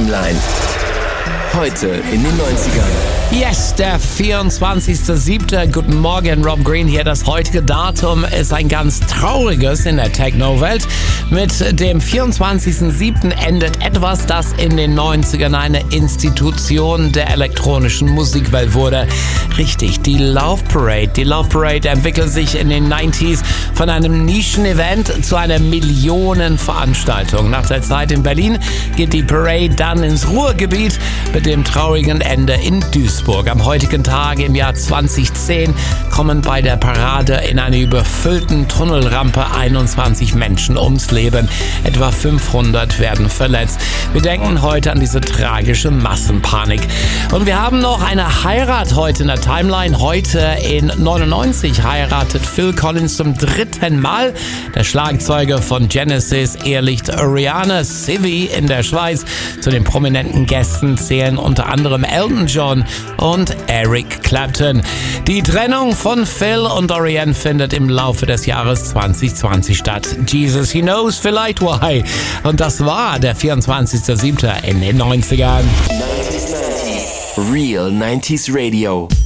Timeline. Heute in den 90ern. Yes, der 24.07. Guten Morgen, Rob Green hier. Das heutige Datum ist ein ganz trauriges in der Techno-Welt. Mit dem 24.07. endet etwas, das in den 90ern eine Institution der elektronischen Musikwelt wurde. Richtig, die Love Parade. Die Love Parade entwickelt sich in den 90s von einem Nischen-Event zu einer Millionenveranstaltung. Nach der Zeit in Berlin geht die Parade dann ins Ruhrgebiet mit dem traurigen Ende in Duisburg. Am heutigen Tag im Jahr 2010 kommen bei der Parade in einer überfüllten Tunnelrampe 21 Menschen ums Leben. Etwa 500 werden verletzt. Wir denken heute an diese tragische Massenpanik. Und wir haben noch eine Heirat heute in der Timeline. Heute in 99 heiratet Phil Collins zum 3. Mal. Der Schlagzeuger von Genesis ehelicht Ariana Civi in der Schweiz. Zu den prominenten Gästen zählen unter anderem Elton John und Eric Clapton. Die Trennung von Phil und Ariana findet im Laufe des Jahres 2020 statt. Jesus, he knows vielleicht why. Und das war der 24.07. in den 90ern. 90s. Real 90s Radio.